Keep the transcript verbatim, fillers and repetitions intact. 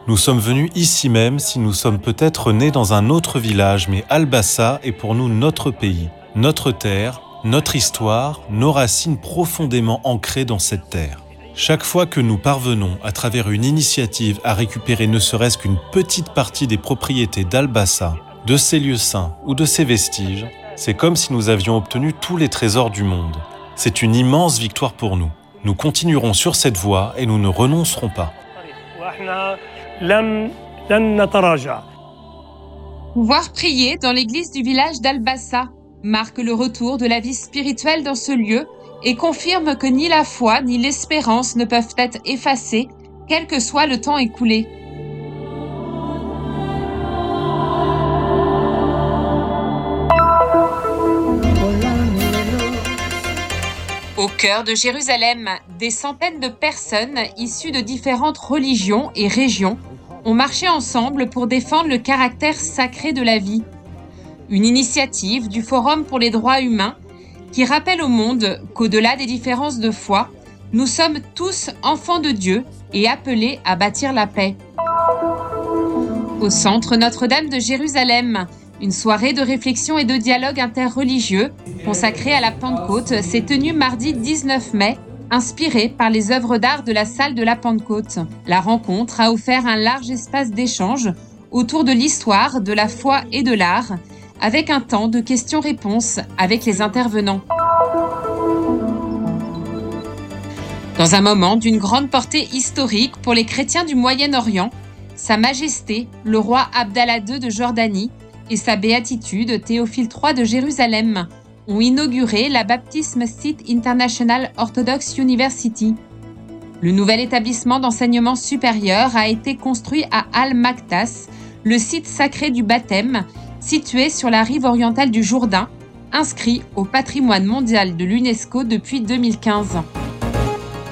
Nous sommes venus ici même si nous sommes peut-être nés dans un autre village, mais Al-Bassa est pour nous notre pays, notre terre, notre histoire, nos racines profondément ancrées dans cette terre. Chaque fois que nous parvenons, à travers une initiative, à récupérer ne serait-ce qu'une petite partie des propriétés d'Al-Bassa, de ses lieux saints ou de ses vestiges, c'est comme si nous avions obtenu tous les trésors du monde. C'est une immense victoire pour nous. Nous continuerons sur cette voie et nous ne renoncerons pas. Pouvoir prier dans l'église du village d'Al-Bassa marque le retour de la vie spirituelle dans ce lieu et confirme que ni la foi ni l'espérance ne peuvent être effacées, quel que soit le temps écoulé. Au cœur de Jérusalem, des centaines de personnes issues de différentes religions et régions ont marché ensemble pour défendre le caractère sacré de la vie. Une initiative du Forum pour les droits humains qui rappelle au monde qu'au-delà des différences de foi, nous sommes tous enfants de Dieu et appelés à bâtir la paix. Au centre Notre-Dame de Jérusalem, une soirée de réflexion et de dialogue interreligieux consacrée à la Pentecôte s'est tenue mardi dix-neuf mai, inspirée par les œuvres d'art de la salle de la Pentecôte. La rencontre a offert un large espace d'échange autour de l'histoire, de la foi et de l'art, avec un temps de questions-réponses avec les intervenants. Dans un moment d'une grande portée historique pour les chrétiens du Moyen-Orient, Sa Majesté, le roi Abdallah deux de Jordanie, et sa béatitude Théophile trois de Jérusalem ont inauguré la Baptism Site International Orthodox University. Le nouvel établissement d'enseignement supérieur a été construit à Al-Maktas, le site sacré du baptême, situé sur la rive orientale du Jourdain, inscrit au patrimoine mondial de l'UNESCO depuis deux mille quinze.